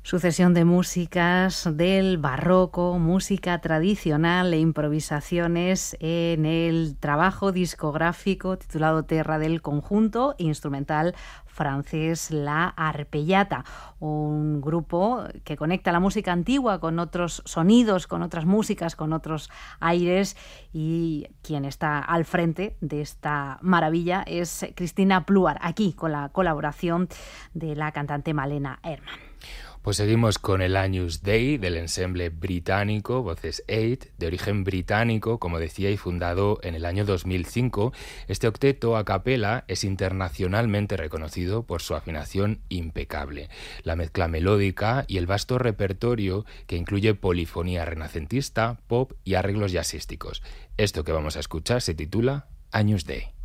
Sucesión de músicas del barroco, música tradicional e improvisaciones en el trabajo discográfico titulado Terra del conjunto instrumental francés La Arpellata, un grupo que conecta la música antigua con otros sonidos, con otras músicas, con otros aires, y quien está al frente de esta maravilla es Cristina Pluar, aquí con la colaboración de la cantante Malena Herman. Pues seguimos con el Agnus Dei del ensemble británico Voces 8, de origen británico, como decía, y fundado en el año 2005. Este octeto a capela es internacionalmente reconocido por su afinación impecable, la mezcla melódica y el vasto repertorio que incluye polifonía renacentista, pop y arreglos jazzísticos. Esto que vamos a escuchar se titula Agnus Dei.